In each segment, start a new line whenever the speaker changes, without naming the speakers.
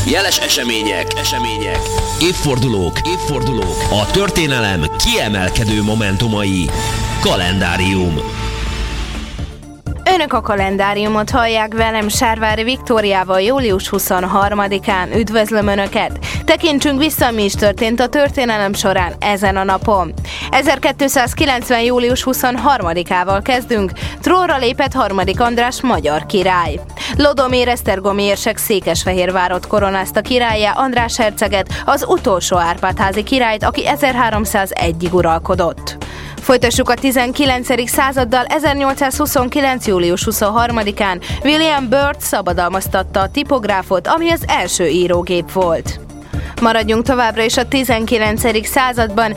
Jeles események, évfordulók, a történelem kiemelkedő momentumai. Kalendárium.
Önök a kalendáriumot hallják, velem Sárvári Viktóriával július 23-án. Üdvözlöm Önöket! Tekintsünk vissza, mi is történt a történelem során ezen a napon. 1290. július 23-ával kezdünk. Trónra lépett Harmadik András magyar király. Lodomér Esztergomi érsek Székesfehérvárot koronázta királlyá András herceget, az utolsó Árpád-házi királyt, aki 1301-ig uralkodott. Folytassuk a 19. századdal. 1829. július 23-án William Byrd szabadalmaztatta a tipográfot, ami az első írógép volt. Maradjunk továbbra is a 19. században.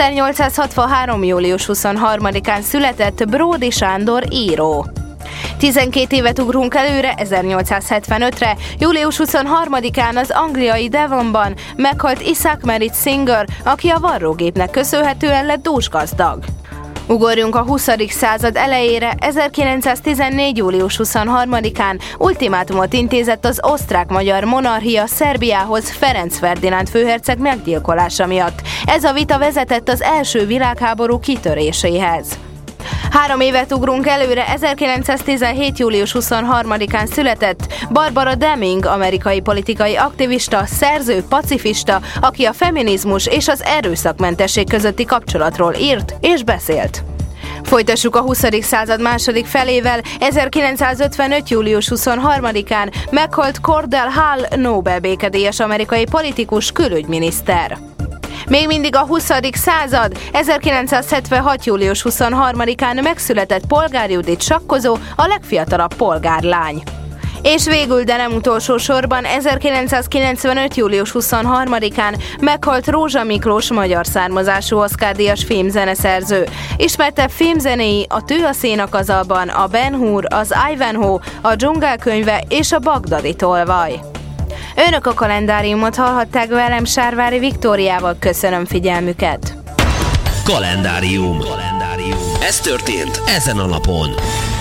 1863. július 23-án született Bródy Sándor író. 12 évet ugrunk előre, 1875-re, július 23-án az angliai Devonban meghalt Isaac Merritt Singer, aki a varrógépnek köszönhetően lett dúsgazdag. Ugorjunk a 20. század elejére. 1914. július 23-án ultimátumot intézett az osztrák-magyar monarchia Szerbiához Ferenc Ferdinánd főherceg meggyilkolása miatt. Ez a vita vezetett az első világháború kitöréséhez. 3 évet ugrunk előre. 1917. július 23-án született Barbara Deming, amerikai politikai aktivista, szerző, pacifista, aki a feminizmus és az erőszakmentesség közötti kapcsolatról írt és beszélt. Folytassuk a 20. század második felével. 1955. július 23-án meghalt Cordell Hull, Nobel békedíjas amerikai politikus, külügyminiszter. Még mindig a 20. század. 1976. július 23-án megszületett Polgár Judit sakkozó, a legfiatalabb polgárlány. És végül, de nem utolsó sorban, 1995. július 23-án meghalt Rózsa Miklós, magyar származású Oscar-díjas filmzeneszerző. Ismertebb filmzenéi a Tű a szénakazalban, a Ben Hur, az Ivanhoe, a Dzsungelkönyve és a Bagdadi tolvaj. Önök a kalendáriumot hallhatták, velem Sárvári Viktóriával. Köszönöm figyelmüket!
Kalendárium. Ez történt ezen a napon.